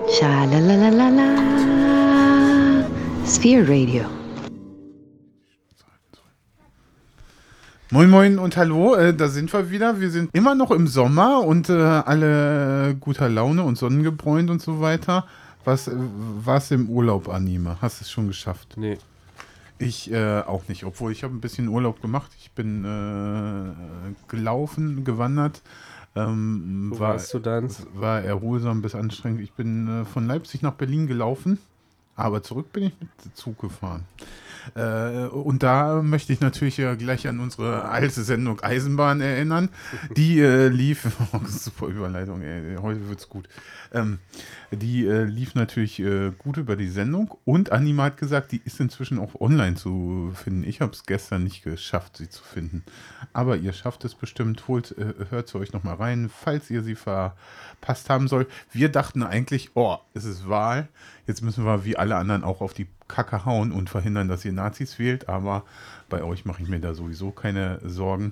Schalalalala. Sphere Radio. Moin Moin und hallo, da sind wir wieder. Wir sind immer noch im Sommer und alle guter Laune und sonnengebräunt und so weiter. Was war's im Urlaub, Anime? Hast du es schon geschafft? Nee. Ich auch nicht, obwohl ich habe ein bisschen Urlaub gemacht. Ich bin gelaufen, gewandert. Wo warst du dann? War erholsam bis anstrengend. Ich bin von Leipzig nach Berlin gelaufen, aber zurück bin ich mit Zug gefahren. Und da möchte ich natürlich gleich an unsere alte Sendung Eisenbahn erinnern. Die lief, super Überleitung, ey, heute wird's gut. Die lief natürlich gut über die Sendung und Anima hat gesagt, die ist inzwischen auch online zu finden. Ich habe es gestern nicht geschafft, sie zu finden. Aber ihr schafft es bestimmt, hört sie euch nochmal rein, falls ihr sie verpasst haben soll. Wir dachten eigentlich, es ist Wahl, jetzt müssen wir wie alle anderen auch auf die Kacke hauen und verhindern, dass ihr Nazis wählt, aber bei euch mache ich mir da sowieso keine Sorgen.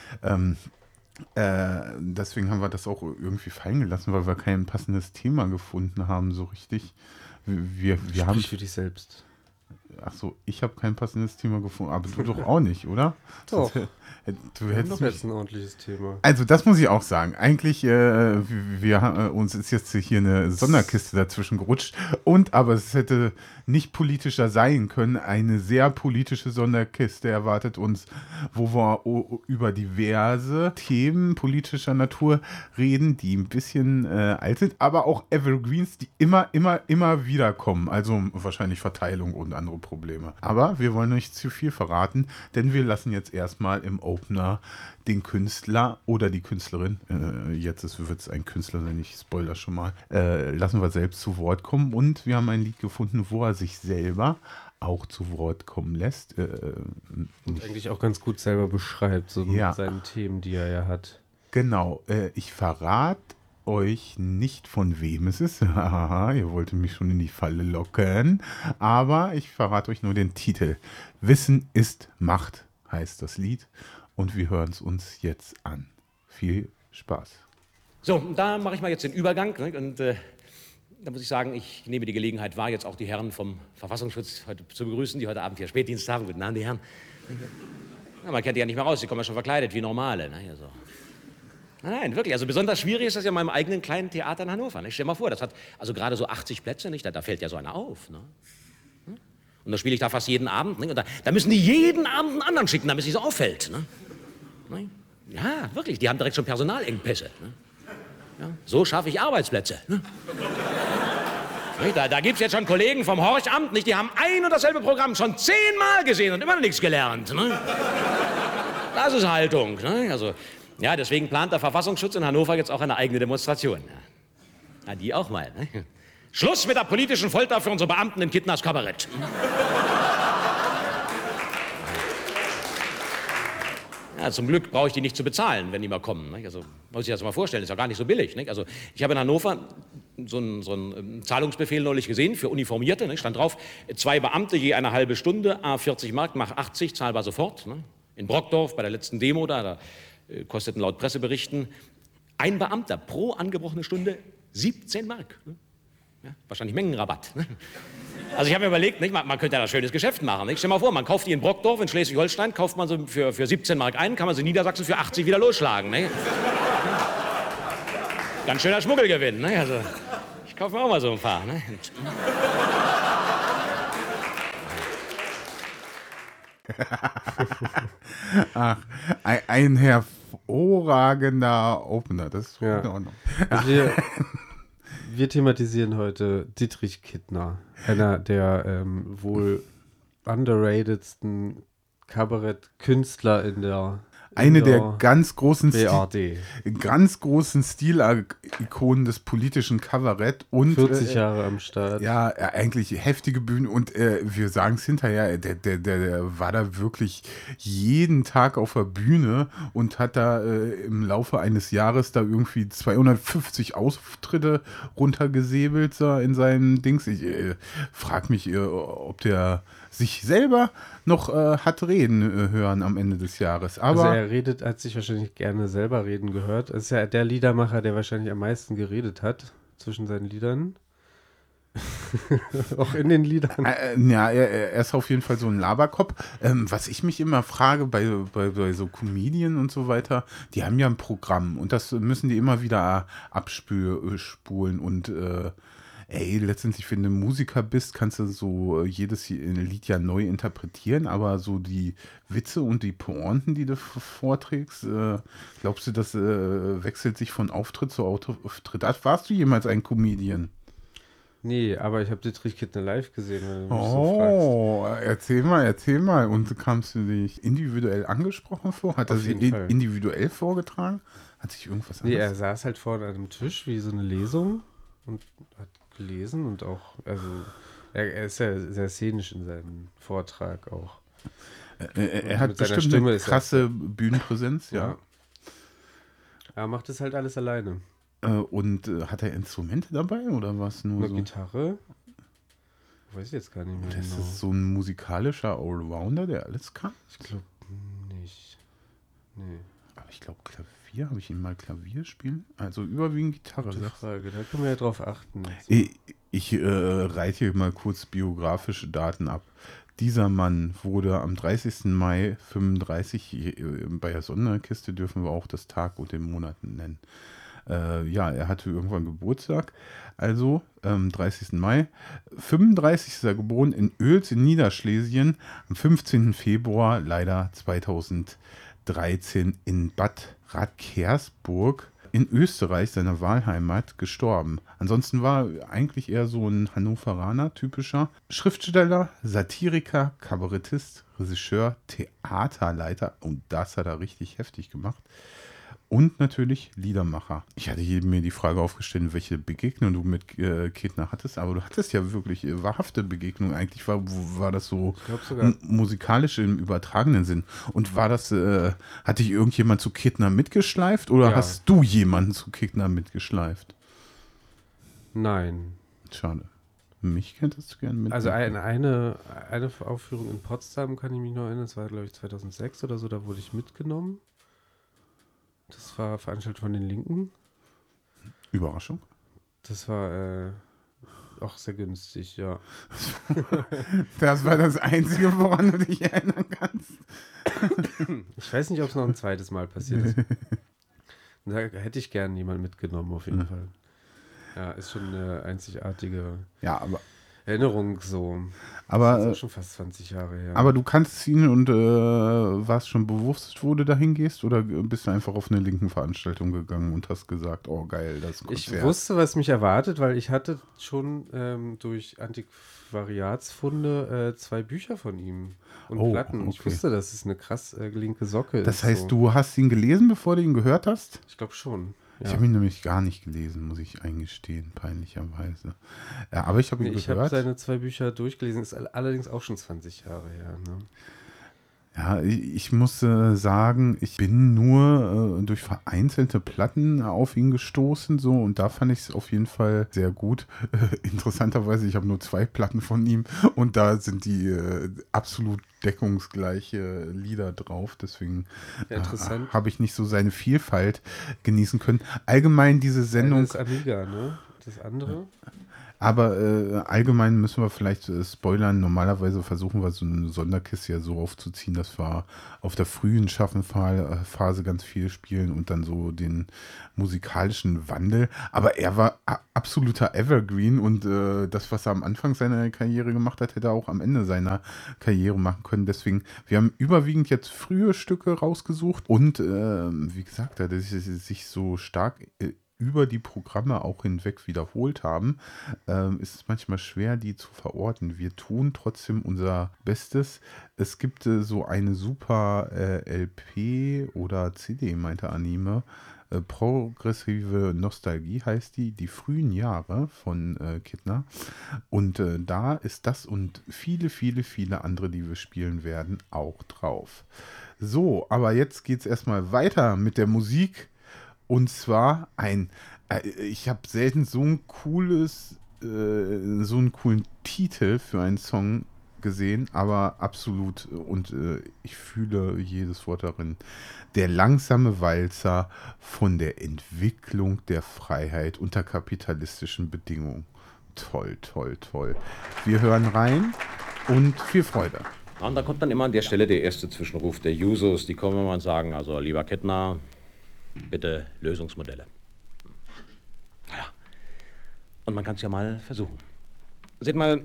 Deswegen haben wir das auch irgendwie fallen gelassen, weil wir kein passendes Thema gefunden haben, so richtig. Wir haben für dich selbst. Ach so, ich habe kein passendes Thema gefunden, aber du doch auch nicht, oder? Doch. Du Wir haben hättest doch jetzt ein ordentliches Thema. Also das muss ich auch sagen. Eigentlich, uns ist jetzt hier eine Sonderkiste dazwischen gerutscht. Aber es hätte nicht politischer sein können. Eine sehr politische Sonderkiste erwartet uns, wo wir über diverse Themen politischer Natur reden, die ein bisschen alt sind, aber auch Evergreens, die immer wieder kommen. Also wahrscheinlich Verteilung und andere Probleme. Aber wir wollen nicht zu viel verraten, denn wir lassen jetzt erstmal im Opener den Künstler oder die Künstlerin, jetzt wird es ein Künstler sein, ich spoiler schon mal, lassen wir selbst zu Wort kommen und wir haben ein Lied gefunden, wo er sich selber auch zu Wort kommen lässt. Und eigentlich auch ganz gut selber beschreibt, so mit seinen Themen, die er ja hat. Genau, ich verrate euch nicht, von wem es ist. Haha, ihr wolltet mich schon in die Falle locken. Aber ich verrate euch nur den Titel. Wissen ist Macht heißt das Lied. Und wir hören es uns jetzt an. Viel Spaß. So, da mache ich mal jetzt den Übergang. Ne? Und da muss ich sagen, ich nehme die Gelegenheit wahr, jetzt auch die Herren vom Verfassungsschutz heute zu begrüßen, die heute Abend hier Spätdienst haben. Guten Abend, die Herren. Ja, man kennt die ja nicht mehr raus, die kommen ja schon verkleidet wie Normale. Ne? Also. Nein, wirklich. Also besonders schwierig ist das ja in meinem eigenen kleinen Theater in Hannover. Ne? Stell dir mal vor, das hat also gerade so 80 Plätze, nicht? Da fällt ja so einer auf. Ne? Und da spiele ich da fast jeden Abend. Ne? Und da müssen die jeden Abend einen anderen schicken, damit es nicht so auffällt. Ne? Ja, wirklich, die haben direkt schon Personalengpässe. Ne? Ja, so schaffe ich Arbeitsplätze. Ne? Da gibt es jetzt schon Kollegen vom Horchamt, nicht? Die haben ein und dasselbe Programm schon 10-mal gesehen und immer noch nichts gelernt. Ne? Das ist Haltung. Ne? Also, ja, deswegen plant der Verfassungsschutz in Hannover jetzt auch eine eigene Demonstration. Ja, die auch mal. Ne? Schluss mit der politischen Folter für unsere Beamten in Kittners Kabarett. Ja, zum Glück brauche ich die nicht zu bezahlen, wenn die mal kommen. Nicht? Also, muss ich das mal vorstellen, ist ja gar nicht so billig. Nicht? Also, ich habe in Hannover so einen Zahlungsbefehl neulich gesehen für Uniformierte. Nicht? Stand drauf, 2 Beamte je eine halbe Stunde, 40 Mark, mach 80, zahlbar sofort. Ne? In Brockdorf bei der letzten Demo, da kosteten laut Presseberichten ein Beamter pro angebrochene Stunde 17 Mark. Ne? Ja, wahrscheinlich Mengenrabatt. Ne? Also ich habe mir überlegt, nicht, man könnte ja ein schönes Geschäft machen. Nicht? Stell dir mal vor, man kauft die in Brockdorf, in Schleswig-Holstein, kauft man sie für 17 Mark ein, kann man sie in Niedersachsen für 80 wieder losschlagen. Nicht? Ganz schöner Schmuggelgewinn. Nicht? Also, ich kaufe mir auch mal so ein paar. Nicht? Ach, ein hervorragender Opener, das ist in Ordnung. Also wir thematisieren heute Dietrich Kittner, einer der wohl underratedsten Kabarettkünstler in der Eine der ganz großen Stilikonen des politischen Kabarett und 40 Jahre am Start. Ja, eigentlich heftige Bühne und wir sagen es hinterher, der war da wirklich jeden Tag auf der Bühne und hat da im Laufe eines Jahres da irgendwie 250 Auftritte runtergesäbelt in seinem Dings. Ich frage mich, ob der sich selber noch hat reden hören am Ende des Jahres. Aber also er hat sich wahrscheinlich gerne selber reden gehört. Er ist ja der Liedermacher, der wahrscheinlich am meisten geredet hat zwischen seinen Liedern. Auch in den Liedern. Ja, er ist auf jeden Fall so ein Laberkopf. Was ich mich immer frage bei so Comedien und so weiter, die haben ja ein Programm und das müssen die immer wieder abspulen und letztendlich, wenn du Musiker bist, kannst du so jedes Lied ja neu interpretieren, aber so die Witze und die Pointen, die du vorträgst, glaubst du, das wechselt sich von Auftritt zu Auftritt? Warst du jemals ein Comedian? Nee, aber ich habe Dietrich Kittner live gesehen, wenn du mich so fragst. Erzähl mal. Und kamst du dich individuell angesprochen vor? Hat er sich individuell vorgetragen? Hat sich irgendwas Nee, er saß halt vorne an einem Tisch, wie so eine Lesung und hat gelesen und auch, also er ist ja sehr szenisch in seinem Vortrag auch. Er hat bestimmt eine krasse Bühnenpräsenz, ja. Er macht das halt alles alleine. Und hat er Instrumente dabei oder was nur so? Gitarre? Weiß ich jetzt gar nicht mehr. Das ist so ein musikalischer Allrounder, der alles kann? Ich glaube nicht. Nee. Aber ich glaube Klavier, habe ich ihn mal Klavier spielen? Also überwiegend Gitarre. Gute Frage, da können wir ja drauf achten. Ich reite hier mal kurz biografische Daten ab. Dieser Mann wurde am 30. Mai 35, bei der Sonderkiste dürfen wir auch das Tag und den Monat nennen. Er hatte irgendwann Geburtstag, also 30. Mai. 35 ist er geboren in Oels in Niederschlesien, am 15. Februar, leider 2013 in Bad Radkersburg in Österreich, seiner Wahlheimat, gestorben. Ansonsten war er eigentlich eher so ein Hannoveraner, typischer Schriftsteller, Satiriker, Kabarettist, Regisseur, Theaterleiter, und das hat er richtig heftig gemacht. Und natürlich Liedermacher. Ich hatte mir die Frage aufgestellt, welche Begegnung du mit Kittner hattest, aber du hattest ja wirklich wahrhafte Begegnungen. Eigentlich war das so musikalisch im übertragenen Sinn. Und war das, hat dich irgendjemand zu Kittner mitgeschleift oder hast du jemanden zu Kittner mitgeschleift? Nein. Schade. Mich könntest du gerne mit. Also eine Aufführung in Potsdam kann ich mich noch erinnern, das war glaube ich 2006 oder so, da wurde ich mitgenommen. Das war veranstaltet von den Linken. Überraschung. Das war auch sehr günstig, ja. Das war das Einzige, woran du dich erinnern kannst. Ich weiß nicht, ob es noch ein zweites Mal passiert ist. Da hätte ich gerne jemanden mitgenommen, auf jeden Fall. Ja, ist schon eine einzigartige Erinnerung so. Aber, das ist auch schon fast 20 Jahre her. Aber du kannst ihn und warst schon bewusst, wo du dahin gehst, oder bist du einfach auf eine linken Veranstaltung gegangen und hast gesagt, oh geil, das Konzert. Ich wusste, was mich erwartet, weil ich hatte schon durch Antiquariatsfunde 2 Bücher von ihm und Platten. Okay. Ich wusste, dass es eine krass linke Socke ist. Das heißt, du hast ihn gelesen, bevor du ihn gehört hast? Ich glaube schon. Ja. Ich habe ihn nämlich gar nicht gelesen, muss ich eingestehen, peinlicherweise. Ja, aber ich habe ihn gehört. Ich habe seine 2 Bücher durchgelesen, ist allerdings auch schon 20 Jahre her. Ne? Ja, ich muss sagen, ich bin nur durch vereinzelte Platten auf ihn gestoßen, so, und da fand ich es auf jeden Fall sehr gut. Interessanterweise, ich habe nur 2 Platten von ihm und da sind die absolut deckungsgleiche Lieder drauf, deswegen habe ich nicht so seine Vielfalt genießen können. Allgemein diese Sendung... Das ist Amiga, ne? Das andere... Aber allgemein müssen wir vielleicht spoilern. Normalerweise versuchen wir so eine Sonderkiste ja so aufzuziehen, dass wir auf der frühen Schaffenphase ganz viel spielen und dann so den musikalischen Wandel. Aber er war absoluter Evergreen und das, was er am Anfang seiner Karriere gemacht hat, hätte er auch am Ende seiner Karriere machen können. Deswegen, wir haben überwiegend jetzt frühe Stücke rausgesucht und wie gesagt, da sie sich so stark über die Programme auch hinweg wiederholt haben, ist es manchmal schwer, die zu verorten. Wir tun trotzdem unser Bestes. Es gibt so eine super LP oder CD, meinte Anime. Progressive Nostalgie heißt die frühen Jahre von Kittner. Und da ist das und viele, viele, viele andere, die wir spielen werden, auch drauf. So, aber jetzt geht es erstmal weiter mit der Musik. Und zwar ich habe selten so einen coolen Titel für einen Song gesehen, aber absolut, und ich fühle jedes Wort darin. Der langsame Walzer von der Entwicklung der Freiheit unter kapitalistischen Bedingungen. Toll, toll, toll. Wir hören rein und viel Freude. Und da kommt dann immer an der Stelle der erste Zwischenruf der Jusos. Die kommen immer und sagen, also lieber Kettner, bitte Lösungsmodelle. Naja, und man kann es ja mal versuchen. Seht mal,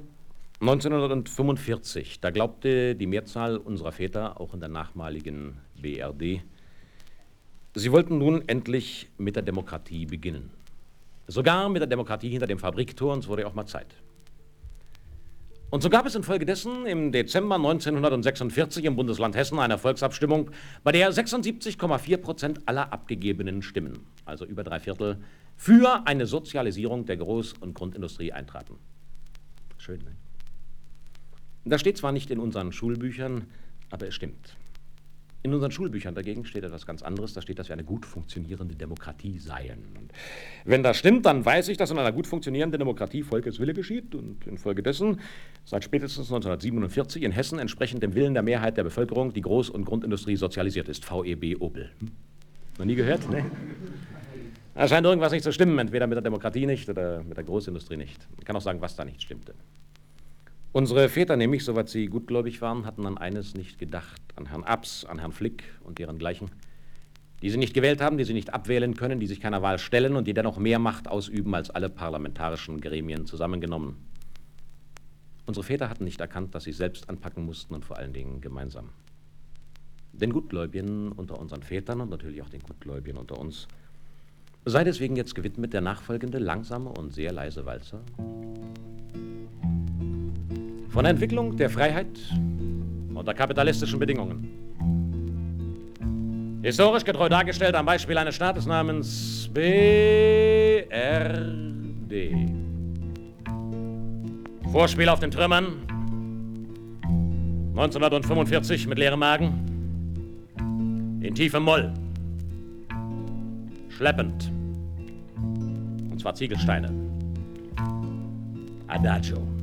1945, da glaubte die Mehrzahl unserer Väter, auch in der nachmaligen BRD, sie wollten nun endlich mit der Demokratie beginnen. Sogar mit der Demokratie hinter dem Fabriktor, und es wurde auch mal Zeit. Und so gab es infolgedessen im Dezember 1946 im Bundesland Hessen eine Volksabstimmung, bei der 76,4% aller abgegebenen Stimmen, also über 3/4, für eine Sozialisierung der Groß- und Grundindustrie eintraten. Schön, ne? Das steht zwar nicht in unseren Schulbüchern, aber es stimmt. In unseren Schulbüchern dagegen steht etwas ganz anderes. Da steht, dass wir eine gut funktionierende Demokratie seien. Und wenn das stimmt, dann weiß ich, dass in einer gut funktionierenden Demokratie Volkeswille geschieht und infolgedessen seit spätestens 1947 in Hessen entsprechend dem Willen der Mehrheit der Bevölkerung die Groß- und Grundindustrie sozialisiert ist. VEB Opel. Noch nie gehört? Ne? Da scheint irgendwas nicht zu stimmen, entweder mit der Demokratie nicht oder mit der Großindustrie nicht. Man kann auch sagen, was da nicht stimmte. Unsere Väter nämlich, soweit sie gutgläubig waren, hatten an eines nicht gedacht, an Herrn Abs, an Herrn Flick und deren Gleichen, die sie nicht gewählt haben, die sie nicht abwählen können, die sich keiner Wahl stellen und die dennoch mehr Macht ausüben als alle parlamentarischen Gremien zusammengenommen. Unsere Väter hatten nicht erkannt, dass sie selbst anpacken mussten und vor allen Dingen gemeinsam. Den Gutgläubigen unter unseren Vätern und natürlich auch den Gutgläubigen unter uns sei deswegen jetzt gewidmet der nachfolgende langsame und sehr leise Walzer von der Entwicklung der Freiheit unter kapitalistischen Bedingungen. Historisch getreu dargestellt am Beispiel eines Staates namens BRD. Vorspiel auf den Trümmern, 1945 mit leerem Magen, in tiefem Moll, schleppend, und zwar Ziegelsteine. Adagio.